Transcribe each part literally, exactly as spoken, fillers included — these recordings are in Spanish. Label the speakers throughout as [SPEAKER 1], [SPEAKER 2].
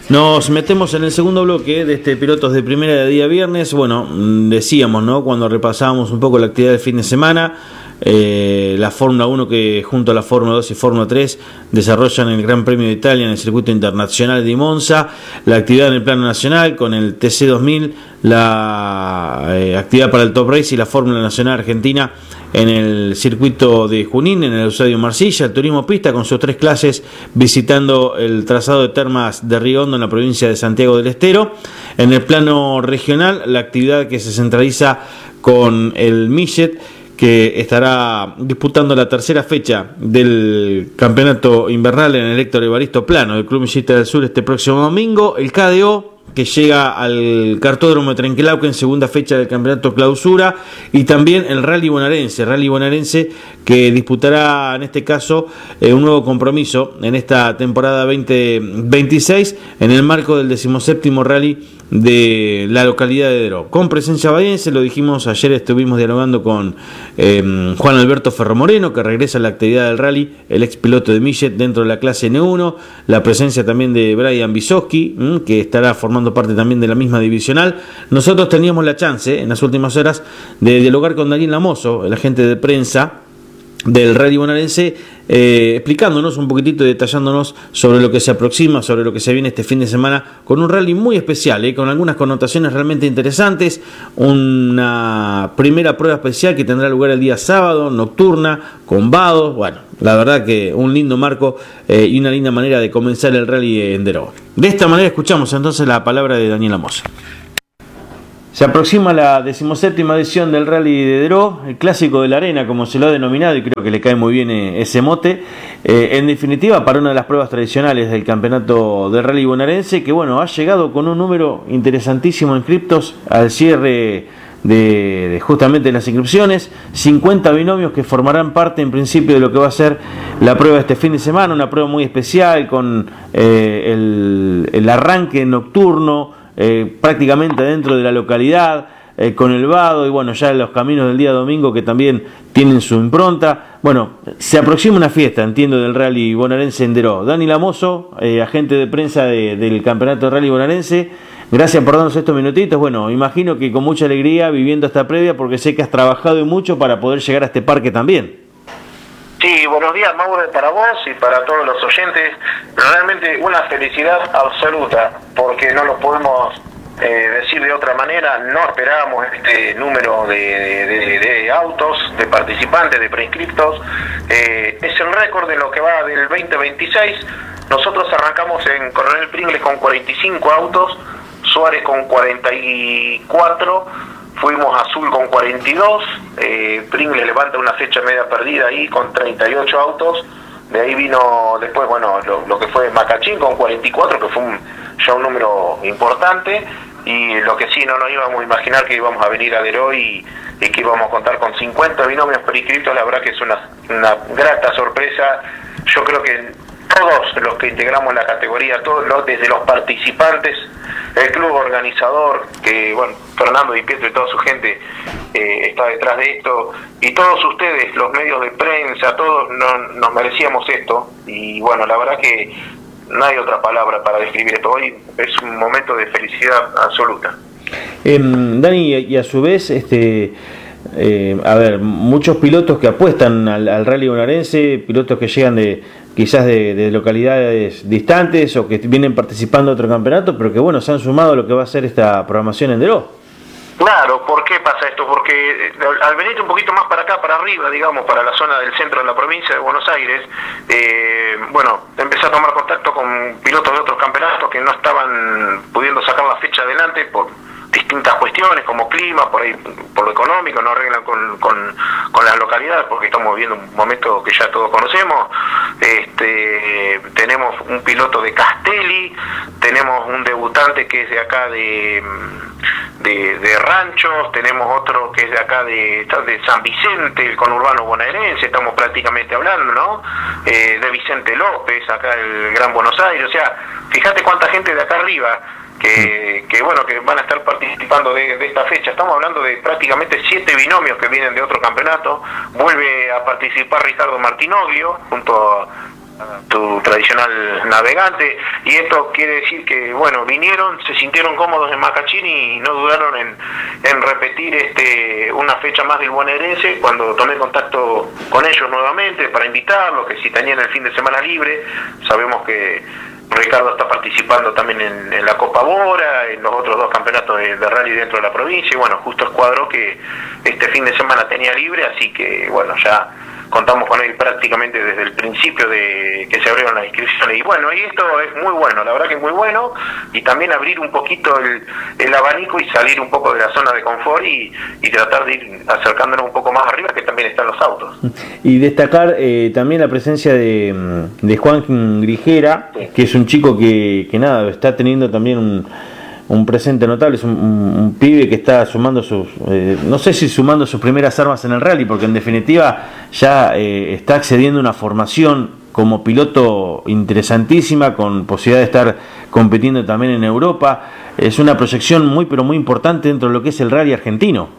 [SPEAKER 1] Nos metemos en el segundo bloque de este Pilotos de Primera de día viernes. Bueno, decíamos, ¿no?, cuando repasábamos un poco la actividad del fin de semana, eh, la Fórmula uno que junto a la Fórmula dos y Fórmula tres desarrollan el Gran Premio de Italia en el circuito internacional de Monza, la actividad en el plano nacional con el T C dos mil, la eh, actividad para el Top Race y la Fórmula Nacional Argentina en el circuito de Junín, en el Eusebio Marcilla, el turismo pista con sus tres clases visitando el trazado de Termas de Río Hondo en la provincia de Santiago del Estero. En el plano regional, la actividad que se centraliza con el Millet, que estará disputando la tercera fecha del campeonato invernal en el Héctor Evaristo Plano del Club Milleta del Sur este próximo domingo. El K D O, que llega al Cartódromo de Trenquelauquen en segunda fecha del campeonato clausura, y también el Rally Bonaerense, Rally Bonaerense que disputará en este caso eh, un nuevo compromiso en esta temporada veinte veintiséis en el marco del decimoséptimo Rally de la localidad de Deró, con presencia bahiense. Lo dijimos ayer, estuvimos dialogando con eh, Juan Alberto Ferromoreno, que regresa a la actividad del rally, el ex piloto de Millet dentro de la clase N uno, la presencia también de Brian Bisoski, mmm, que estará formando parte también de la misma divisional. Nosotros teníamos la chance en las últimas horas de dialogar con Daniel Lamoso, el agente de prensa del Rally Bonaerense, eh, explicándonos un poquitito y detallándonos sobre lo que se aproxima, sobre lo que se viene este fin de semana, con un rally muy especial, eh, con algunas connotaciones realmente interesantes. Una primera prueba especial que tendrá lugar el día sábado, nocturna, con vados. Bueno, la verdad que un lindo marco eh, y una linda manera de comenzar el rally en Deró. De esta manera escuchamos entonces la palabra de Daniel Lamoso. Se aproxima la decimoséptima edición del Rally de Deró, el clásico de la arena, como se lo ha denominado, y creo que le cae muy bien ese mote. Eh, en definitiva, para una de las pruebas tradicionales del campeonato del Rally bonaerense, que bueno, ha llegado con un número interesantísimo de inscriptos al cierre de, de justamente las inscripciones, cincuenta binomios que formarán parte en principio de lo que va a ser la prueba este fin de semana, una prueba muy especial con eh, el, el arranque nocturno, Eh, prácticamente dentro de la localidad, eh, con el vado y bueno, ya los caminos del día domingo que también tienen su impronta. Bueno, se aproxima una fiesta, entiendo, del Rally Bonaerense en Deró. Dani Lamoso, eh, agente de prensa de, del campeonato de Rally Bonaerense, gracias por darnos estos minutitos. Bueno, imagino que con mucha alegría viviendo esta previa, porque sé que has trabajado y mucho para poder llegar a este parque también.
[SPEAKER 2] Sí, buenos días, Mauro, para vos y para todos los oyentes. Realmente una felicidad absoluta, porque no lo podemos eh, decir de otra manera. No esperábamos este número de, de, de autos, de participantes, de preinscriptos. Eh, es el récord de lo que va del veinte veintiséis. Nosotros arrancamos en Coronel Pringles con cuarenta y cinco autos, Suárez con cuarenta y cuatro, fuimos a Azul con cuarenta y dos, eh, Pringles levanta una fecha media perdida ahí con treinta y ocho autos. De ahí vino después, bueno, lo, lo que fue Macachín con cuarenta y cuatro, que fue un, ya un número importante, y lo que sí no nos íbamos a imaginar que íbamos a venir a Deró y, y que íbamos a contar con cincuenta binomios preinscriptos. La verdad que es una, una grata sorpresa. Yo creo que todos los que integramos la categoría, todos los, desde los participantes, el club organizador, que bueno, Fernando Di Pietro y toda su gente eh, está detrás de esto, y todos ustedes, los medios de prensa, todos no, nos merecíamos esto, y bueno, la verdad que no hay otra palabra para describir esto. Hoy es un momento de felicidad absoluta.
[SPEAKER 1] Eh, Dani, y a su vez, este eh, a ver, muchos pilotos que apuestan al, al Rally bonaerense, pilotos que llegan de quizás de, de localidades distantes o que vienen participando de otro campeonato, pero que bueno, se han sumado a lo que va a ser esta programación en Deró.
[SPEAKER 2] Claro, ¿por qué pasa esto? Porque al venir un poquito más para acá, para arriba, digamos, para la zona del centro de la provincia de Buenos Aires, eh, bueno, empecé a tomar contacto con pilotos de otros campeonatos que no estaban pudiendo sacar la fecha adelante por distintas cuestiones como clima, por ahí por lo económico, no arreglan con, con, con las localidades porque estamos viviendo un momento que ya todos conocemos. Este, tenemos un piloto de Castelli, tenemos un debutante que es de acá de, de, de Ranchos, tenemos otro que es de acá de, de San Vicente, el conurbano bonaerense, estamos prácticamente hablando, ¿no? Eh, de Vicente López, acá el Gran Buenos Aires. O sea, fíjate cuánta gente de acá arriba que, que bueno, que van a estar participando de, de esta fecha. Estamos hablando de prácticamente siete binomios que vienen de otro campeonato. Vuelve a participar Ricardo Martinoglio junto a, tu tradicional navegante, y esto quiere decir que, bueno, vinieron, se sintieron cómodos en Macachini y no dudaron en, en repetir este una fecha más del bonaerense cuando tomé contacto con ellos nuevamente para invitarlos, que si tenían el fin de semana libre. Sabemos que Ricardo está participando también en, en la Copa Bora, en los otros dos campeonatos de, de rally dentro de la provincia, y bueno, justo escuadró que este fin de semana tenía libre, así que bueno, ya contamos con él prácticamente desde el principio de que se abrieron las inscripciones. Y bueno, y esto es muy bueno, la verdad que es muy bueno, y también abrir un poquito el, el abanico y salir un poco de la zona de confort y, y tratar de ir acercándonos un poco más arriba, que también están los autos.
[SPEAKER 1] Y destacar eh, también la presencia de, de Juan Grijera, sí, que es un chico que, que nada, está teniendo también un... un presente notable, es un, un, un pibe que está sumando sus, eh, no sé si sumando sus primeras armas en el rally, porque en definitiva ya eh, está accediendo a una formación como piloto interesantísima, con posibilidad de estar compitiendo también en Europa. Es una proyección muy pero muy importante dentro de lo que es el rally argentino.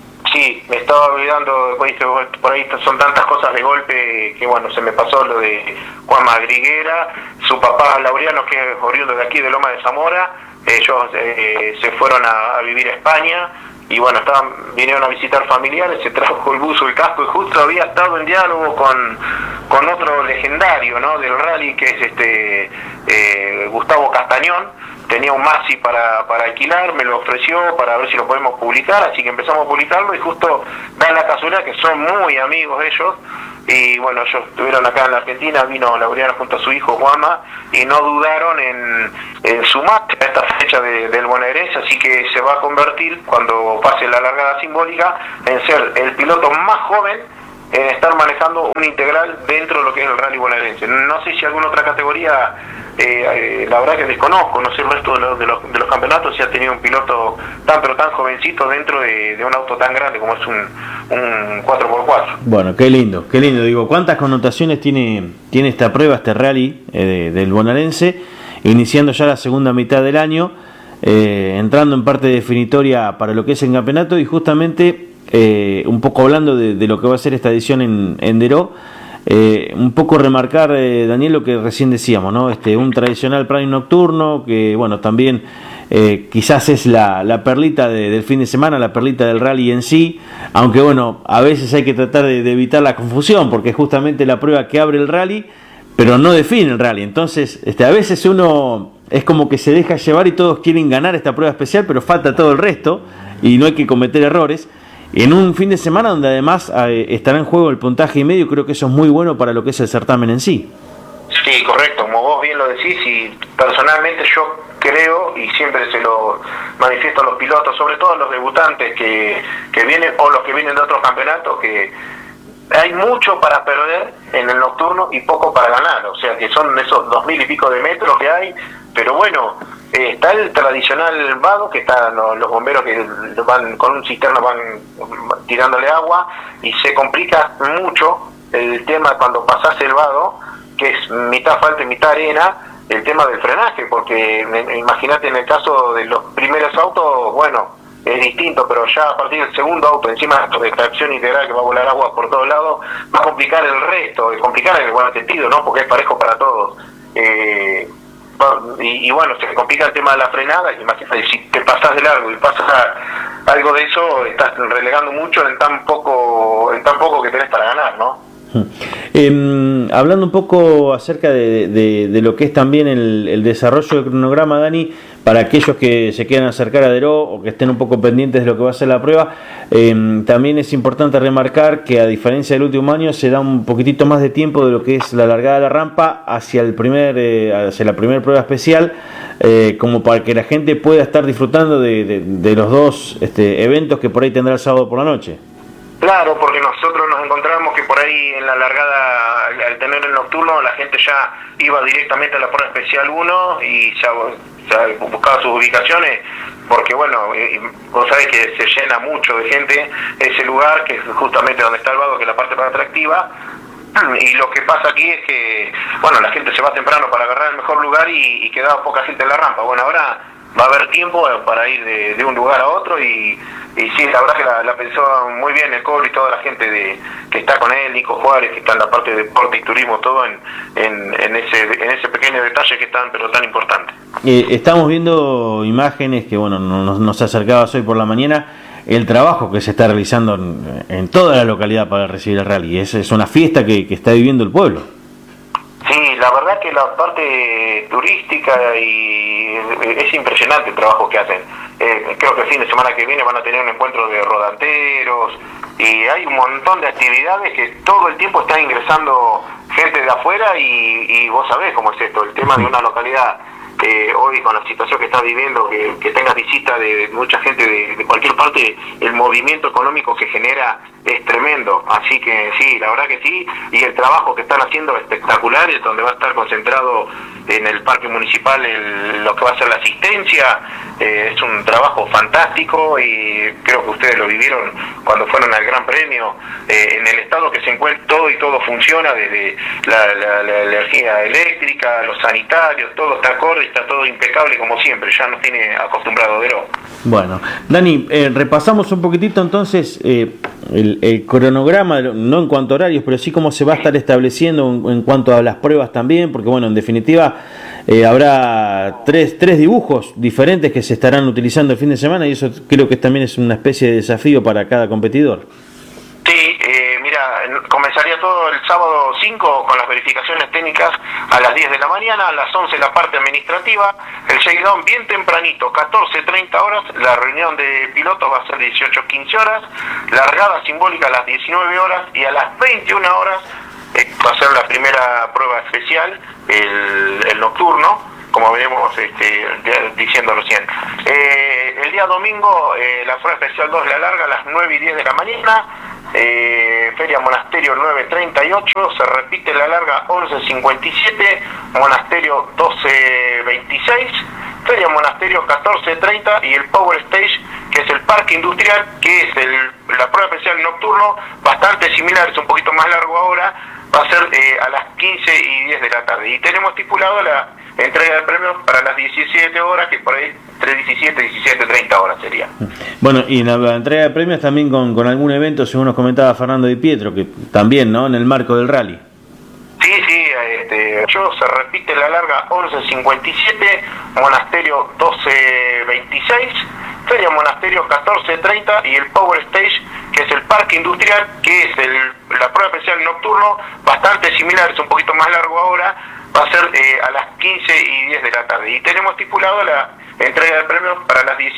[SPEAKER 2] Sí, me estaba olvidando, por ahí son tantas cosas de golpe que bueno, se me pasó lo de Juan Madriguera, su papá Laureano, que es oriundo de aquí de Loma de Zamora. Ellos eh, se fueron a, a vivir a España y bueno, estaban, vinieron a visitar familiares, se trajo el buzo, el casco, y justo había estado en diálogo con, con otro legendario, ¿no?, del rally, que es este eh, Gustavo Castañón. Tenía un Maxi para, para alquilar, me lo ofreció para ver si lo podemos publicar, así que empezamos a publicarlo, y justo da la casualidad que son muy amigos ellos. Y bueno, ellos estuvieron acá en la Argentina, vino Laureano junto a su hijo Juanma, y no dudaron en, en sumarse a esta fecha de, del bonaerense, así que se va a convertir, cuando pase la largada simbólica, en ser el piloto más joven en estar manejando un integral dentro de lo que es el rally bonaerense. No sé si alguna otra categoría, eh, eh, la verdad que desconozco, no sé el resto de los, de los, de los campeonatos si ha tenido un piloto tan pero tan jovencito dentro de, de un auto tan grande como es un, un cuatro por cuatro.
[SPEAKER 1] Bueno, qué lindo, qué lindo. Digo, ¿cuántas connotaciones tiene, tiene esta prueba, este rally eh, de, del bonaerense, iniciando ya la segunda mitad del año, eh, entrando en parte definitoria para lo que es el campeonato, y justamente Eh, un poco hablando de, de lo que va a ser esta edición en, en Deró, eh, un poco remarcar, eh, Daniel, lo que recién decíamos, ¿no? Este, un tradicional prime nocturno que, bueno, también eh, quizás es la, la perlita de, del fin de semana, la perlita del rally en sí, aunque bueno, a veces hay que tratar de, de evitar la confusión, porque es justamente la prueba que abre el rally, pero no define el rally. Entonces, este, a veces uno es como que se deja llevar y todos quieren ganar esta prueba especial, pero falta todo el resto y no hay que cometer errores. En un fin de semana donde además eh, estará en juego el puntaje y medio, creo que eso es muy bueno para lo que es el certamen en sí.
[SPEAKER 2] Sí, correcto, como vos bien lo decís, y personalmente yo creo, y siempre se lo manifiesto a los pilotos, sobre todo a los debutantes que, que vienen, o los que vienen de otros campeonatos, que hay mucho para perder en el nocturno y poco para ganar, o sea que son esos dos mil y pico de metros que hay, pero bueno, eh, está el tradicional vado, que están los, los bomberos que van con un cisterna, van tirándole agua, y se complica mucho el tema cuando pasás el vado, que es mitad asfalto y mitad arena, el tema del frenaje, porque imagínate en el caso de los primeros autos, bueno, es distinto, pero ya a partir del segundo auto, encima de tracción integral que va a volar agua por todos lados, va a complicar el resto, y complicar en el buen sentido, ¿no?, porque es parejo para todos. Eh, y, y bueno, se complica el tema de la frenada, y imagínate, si te pasás de largo y pasa algo de eso, estás relegando mucho en tan poco, en tan poco que tenés para ganar, ¿no?
[SPEAKER 1] Eh, hablando un poco acerca de, de, de lo que es también el, el desarrollo del cronograma, Dani, para aquellos que se quieran acercar a Deró o que estén un poco pendientes de lo que va a ser la prueba, eh, también es importante remarcar que, a diferencia del último año, se da un poquitito más de tiempo de lo que es la largada de la rampa hacia el primer eh, hacia la primera prueba especial, eh, como para que la gente pueda estar disfrutando de, de, de los dos este, eventos que por ahí tendrá el sábado por la noche.
[SPEAKER 2] Claro, porque nosotros nos encontramos que por ahí en la largada, al tener el nocturno, la gente ya iba directamente a la prueba especial uno y ya, ya buscaba sus ubicaciones, porque bueno, vos sabés que se llena mucho de gente ese lugar, que es justamente donde está el vado, que es la parte más atractiva. Y lo que pasa aquí es que, bueno, la gente se va temprano para agarrar el mejor lugar y, y quedaba poca gente en la rampa. Bueno, ahora va a haber tiempo para ir de, de un lugar a otro y, y sí, la verdad que la, la pensó muy bien el Colo y toda la gente de, que está con él, Nico Juárez, que está en la parte de deporte y turismo, todo en, en, en, ese, en ese pequeño detalle que es tan, pero tan importante.
[SPEAKER 1] Eh, estamos viendo imágenes que, bueno, nos, nos acercabas hoy por la mañana, el trabajo que se está realizando en, en toda la localidad para recibir el rally. Es, es una fiesta que, que está viviendo el pueblo.
[SPEAKER 2] Sí, la verdad que la parte turística y es impresionante el trabajo que hacen. Eh, creo que el fin de semana que viene van a tener un encuentro de rodanteros y hay un montón de actividades que todo el tiempo está ingresando gente de afuera y, y vos sabés cómo es esto, el tema de una localidad. Eh, hoy con la situación que está viviendo, que, que tengas visita de, de mucha gente de, de cualquier parte, el movimiento económico que genera es tremendo, así que sí, la verdad que sí, y el trabajo que están haciendo espectacular, es donde va a estar concentrado en el parque municipal el, lo que va a ser la asistencia, eh, es un trabajo fantástico y creo que ustedes lo vivieron cuando fueron al Gran Premio, eh, en el estado que se encuentra todo y todo funciona, desde la, la, la energía eléctrica, los sanitarios, todo está acorde, está todo impecable como siempre, ya nos tiene acostumbrado Vero.
[SPEAKER 1] Bueno, Dani, eh, repasamos un poquitito entonces eh, el, el cronograma, no en cuanto a horarios, pero sí cómo se va a estar estableciendo en, en cuanto a las pruebas también, porque bueno, en definitiva eh, habrá tres, tres dibujos diferentes que se estarán utilizando el fin de semana y eso creo que también es una especie de desafío para cada competidor.
[SPEAKER 2] Sí, eh, mira, comenzaría todo el sábado cinco con las verificaciones técnicas a las diez de la mañana, a las once la parte administrativa, el shakedown bien tempranito, catorce treinta horas, la reunión de pilotos va a ser dieciocho quince horas, largada simbólica a las diecinueve horas y a las veintiuna horas eh, va a ser la primera prueba especial, el, el nocturno, como veremos este, diciendo recién. Eh, el día domingo, eh, la prueba especial dos, la larga, a las nueve y diez de la mañana, eh, Feria Monasterio nueve treinta y ocho, se repite la larga once cincuenta y siete, Monasterio doce veintiséis, Feria Monasterio catorce treinta y el Power Stage, que es el parque industrial, que es el, la prueba especial nocturno, bastante similar, es un poquito más largo ahora, va a ser eh, a las quince y diez de la tarde. Y tenemos estipulado la entrega de premios para las diecisiete horas, que por ahí entre diecisiete y diecisiete treinta horas sería.
[SPEAKER 1] Bueno, y la, la entrega de premios también con, con algún evento, según nos comentaba Fernando Di Pietro, que también, ¿no?, en el marco del rally.
[SPEAKER 2] Sí, sí, este, yo se repite la larga once cincuenta y siete, Monasterio doce veintiséis, Feria Monasterio catorce treinta y el Power Stage, que es el parque industrial, que es el, la prueba especial nocturno, bastante similar, es un poquito más largo ahora, va a ser eh, a las quince y diez de la tarde. Y tenemos estipulado la entrega de premios para las diez